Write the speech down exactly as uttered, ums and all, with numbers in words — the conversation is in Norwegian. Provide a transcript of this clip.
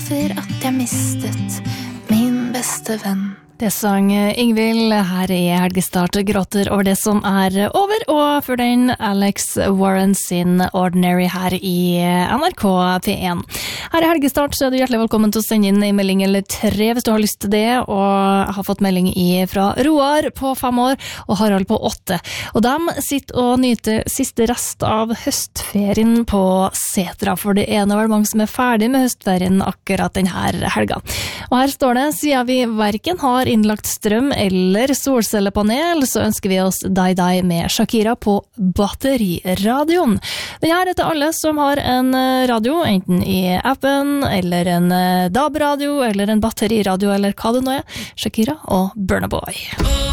etter at jeg mistet min beste venn. Det sang Ingvild, her er Helgestart gråter over det som er over, og for den Alex Warren sin Ordinary her i N R K P én. Her er Helgestart, så er du hjertelig velkommen til å sende inn en melding eller tre hvis du har lyst til det, og jeg har fått melding i fra Roar på fem år og Harald på åtte. Og de sitter og nyter siste rest av høstferien på Setra, for det er nå vel mange som er ferdig med høstferien akkurat denne helga. Og her står det, siden vi hverken har innlagt strøm eller solcellepanel, så ønsker vi oss Die Die med Shakira på batteriradioen. Den her er til alle som har en radio, enten i appen, eller en D A B-radio, eller en batteriradio, eller hva det nå er. Shakira og Burna Boy.